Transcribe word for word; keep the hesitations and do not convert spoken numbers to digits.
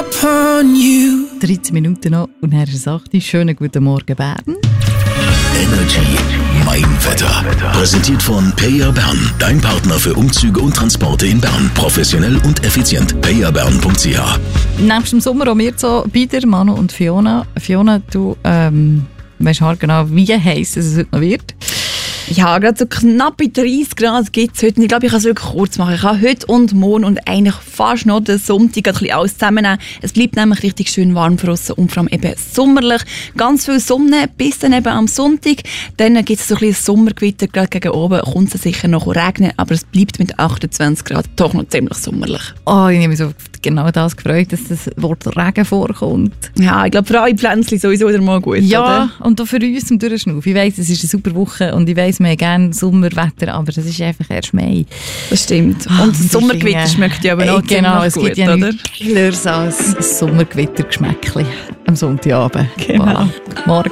upon you. dreizehn Minuten noch und Herr sagt, schönen guten Morgen, Bern. Energy Mein Wetter. Präsentiert von Peyer Bern. Dein Partner für Umzüge und Transporte in Bern. Professionell und effizient. peyer bern punkt c h. Nebst dem Sommer auch wir so beide, Manu und Fiona. Fiona, du ähm, weißt halt genau, wie heiß es heute noch wird. Ja, gerade so knapp bei dreißig Grad gibt es heute. Ich glaube, ich kann es wirklich kurz machen. Ich kann heute und morgen und eigentlich fast noch den Sonntag ein bisschen alles zusammennehmen. Es bleibt nämlich richtig schön warm draussen und vor allem eben sommerlich. Ganz viel Sonne bis dann eben am Sonntag. Dann gibt es so ein bisschen Sommergewitter. Gerade gegen oben kommt es sicher noch regnen, aber es bleibt mit achtundzwanzig Grad doch noch ziemlich sommerlich. Oh, ich habe mich so genau das gefreut, dass das Wort Regen vorkommt. Ja, ich glaube, für alle Pflänzchen sowieso wieder mal gut, ja, oder? Und auch für uns zum Durchschnaufen. Ich weiss, es ist eine super Woche und ich weiss, wir haben gerne Sommerwetter, aber das ist einfach erst Mai. Das stimmt. Oh, und das Sommergewitter schmeckt ja aber auch genau, ziemlich es gut, gibt ja oder? nichts Geileres als ein Sommergewitter-Geschmäckchen am Sonntagabend. Genau. Voilà. Morgen.